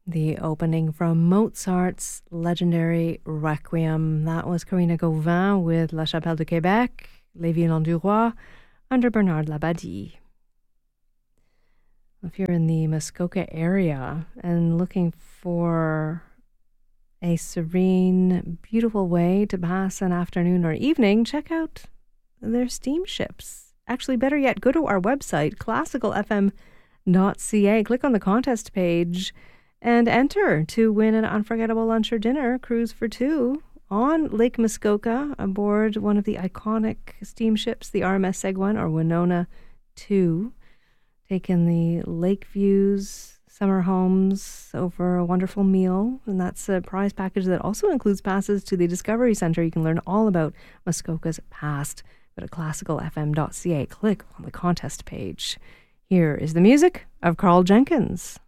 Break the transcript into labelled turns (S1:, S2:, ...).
S1: The opening from Mozart's legendary Requiem. That was Karina Gauvin with La Chapelle de Québec, Les Violons du Roi, under Bernard Labadie. If you're in the Muskoka area and looking for a serene, beautiful way to pass an afternoon or evening, check out their steamships. Actually, better yet, go to our website, classicalfm.ca, click on the contest page, and enter to win an unforgettable lunch or dinner cruise for two on Lake Muskoka aboard one of the iconic steamships, the RMS Seguin or Winona 2. Take in the lake views, summer homes over a wonderful meal. And that's a prize package that also includes passes to the Discovery Centre. You can learn all about Muskoka's past. Go to classicalfm.ca. Click on the contest page. Here is the music of Carl Jenkins.